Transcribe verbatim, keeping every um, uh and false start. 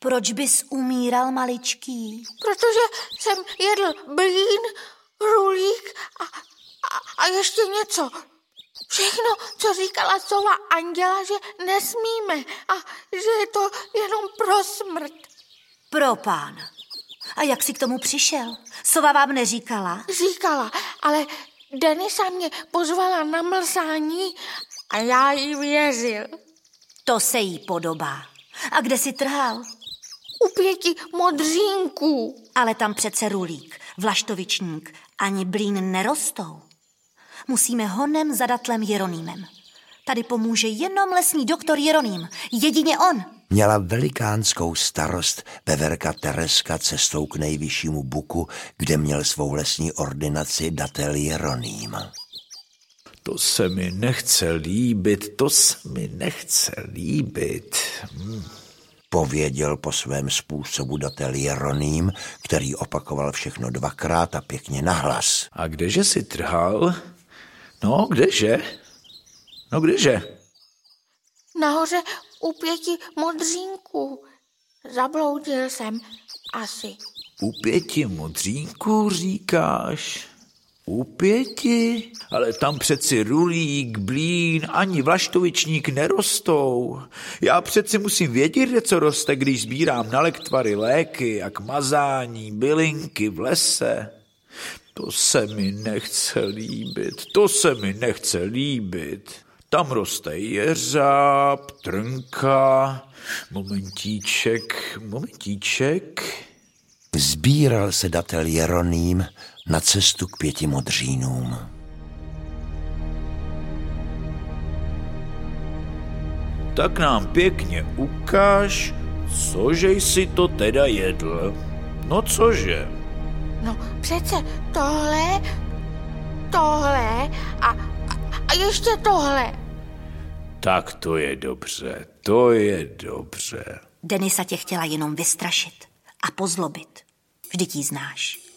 Proč bys umíral, maličký? Protože jsem jedl blín, rulík a, a, a ještě něco. Všechno, co říkala sova Anděla, že nesmíme a že je to jenom pro smrt. Pro pána. A jak jsi k tomu přišel? Sova vám neříkala? Říkala, ale Denisa mě pozvala na mlsání a já jí věřil. To se jí podobá. A kde jsi trhal? U pěti modřínků. Ale tam přece rulík, vlaštovičník ani blín nerostou. Musíme honem za datlem Jeronýmem. Tady pomůže jenom lesní doktor Jeroným. Jedině on. Měla velikánskou starost veverka Tereska cestou k nejvyššímu buku, kde měl svou lesní ordinaci datel Jeroným. To se mi nechce líbit, to se mi nechce líbit. Hm. Pověděl po svém způsobu datel Jeroným, který opakoval všechno dvakrát a pěkně nahlas. A kdeže si trhal? No, kdeže? No, kdeže? Nahoře u pěti modřínků. Zabloudil jsem asi. U pěti modřínků říkáš? U pěti? Ale tam přeci rulík, blín, ani vlaštovičník nerostou. Já přeci musím vědět, co roste, když sbírám na lektvary léky a k mazání, bylinky v lese. To se mi nechce líbit, to se mi nechce líbit. Tam roste jeřáb, trnka, momentíček, momentíček. Sbíral se datel Jeroným na cestu k pěti modřínům. Tak nám pěkně ukáž, cože jsi to teda jedl. No cože? No přece tohle, tohle a, a, a ještě tohle. Tak to je dobře, to je dobře. Denisa tě chtěla jenom vystrašit a pozlobit. Vždyť jí znáš.